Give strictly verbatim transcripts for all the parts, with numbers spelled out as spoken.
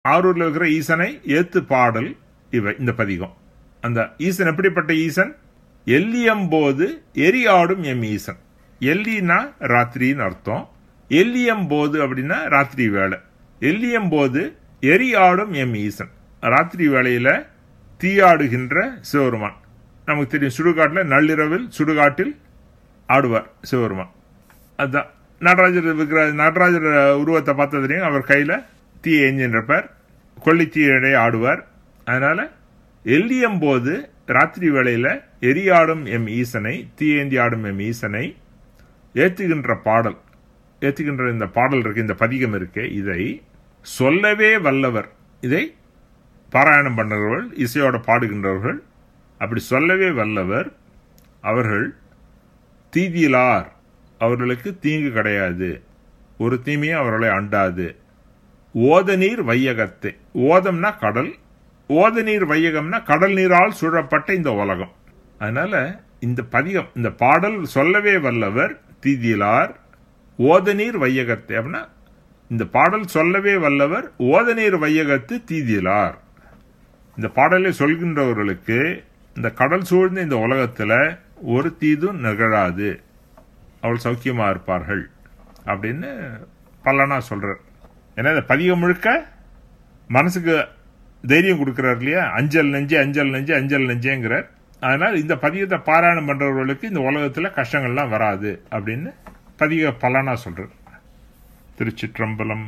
ஆரூர்ல இருக்கிற ஈசனை ஏத்து பாடல் இவை இந்த பதிகம். அந்த ஈசன் எப்படிப்பட்ட ஈசன்? எல்லியம்போது எரியாடும் எம் ஈசன். எல்லினா ராத்திரின்னு அர்த்தம். எல்லியம்போது அப்படின்னா ராத்திரி வேலை. எல்லியம்போது எரியாடும் எம் ஈசன். ராத்திரி வேளையில தீயாடுகின்ற சிவபெருமான். நமக்கு தெரியும், சுடுகாட்டில் நள்ளிரவில் சுடுகாட்டில் ஆடுவார் சிவபெருமான். அதுதான் நடராஜர் இருக்கிற நடராஜர் உருவத்தை பார்த்த தெரியும். அவர் கையில் தீ எஞ்சின்றப்பார், கொள்ளித்தீயடை ஆடுவார். அதனால எல்லியம்போது ராத்திரி வேளையில எரியாடும் எம் ஈசனை, தீயேந்தி ஆடும் எம் ஈசனை ஏத்துகின்ற பாடல், ஏத்துகின்ற இந்த பாடல் இருக்கு, இந்த பதிகம் இருக்கு. இதை சொல்லவே வல்லவர், இதை பாராயணம் பண்ணுறவர்கள், இசையோட பாடுகின்றவர்கள், அப்படி சொல்லவே வல்லவர். அவர்கள் தீதியிலார், அவர்களுக்கு தீங்கு கிடையாது, ஒரு தீமையும் அவர்களை அண்டாது. ஓதநீர் வையகத்தை, ஓதம்னா கடல், ஓதநீர் வையகம்னா கடல் நீரால் சூழப்பட்ட இந்த உலகம். அதனால இந்த பதிகம், இந்த பாடல் சொல்லவே வல்லவர் தீதியிலார், ஓதநீர் வையகத்தை அப்படின்னா இந்த பாடல் சொல்லவே வல்லவர் ஓதநீர் வையகத்து தீதியிலார். இந்த பாடலை சொல்கின்றவர்களுக்கு இந்த கடல் சூழ்ந்த இந்த உலகத்துல ஒரு தீதும் நிகழாது, அவள் சௌக்கியமா இருப்பார்கள் அப்படின்னு பல்லனா சொல்றார். ஏன்னா இந்த பதிகம் முழுக்க மனசுக்கு தைரியம் கொடுக்கிறார் இல்லையா? அஞ்சல் நெஞ்சே அஞ்சல் நெஞ்சே அஞ்சல் நெஞ்சேங்கிறார். அதனால இந்த பதிகத்தை பாராயணம் பண்றவர்களுக்கு இந்த உலகத்துல கஷ்டங்கள்லாம் வராது அப்படின்னு பதிக பலனா சொல்றார். திருச்சிற்றம்பலம்.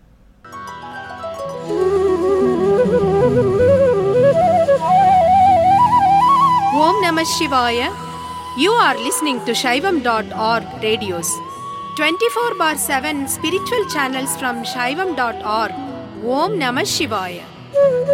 ஓம் நம சிவாய. You are listening to Shaivam dot org radios. twenty-four bar seven spiritual channels from Shaivam dot org. Om Namah Shivaya.